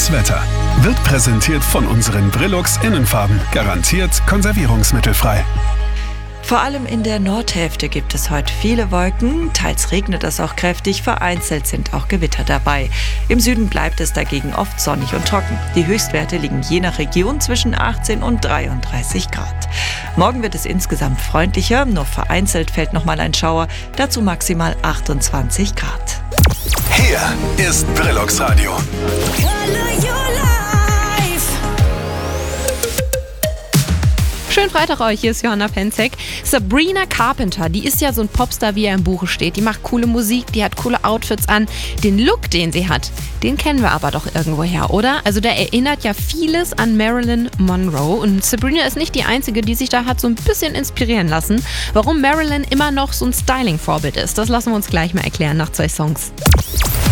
Das Wetter wird präsentiert von unseren Brillux Innenfarben. Garantiert konservierungsmittelfrei. Vor allem in der Nordhälfte gibt es heute viele Wolken, teils regnet es auch kräftig, vereinzelt sind auch Gewitter dabei. Im Süden bleibt es dagegen oft sonnig und trocken. Die Höchstwerte liegen je nach Region zwischen 18 und 33 Grad. Morgen wird es insgesamt freundlicher, nur vereinzelt fällt nochmal ein Schauer, dazu maximal 28 Grad. Hier ist Brillux Radio. Schönen Freitag euch, hier ist Johanna Penzek. Sabrina Carpenter, die ist ja so ein Popstar, wie er im Buche steht. Die macht coole Musik, die hat coole Outfits an. Den Look, den sie hat, den kennen wir aber doch irgendwoher, oder? Also der erinnert ja vieles an Marilyn Monroe. Und Sabrina ist nicht die Einzige, die sich da hat so ein bisschen inspirieren lassen. Warum Marilyn immer noch so ein Styling-Vorbild ist, das lassen wir uns gleich mal erklären nach 2 Songs.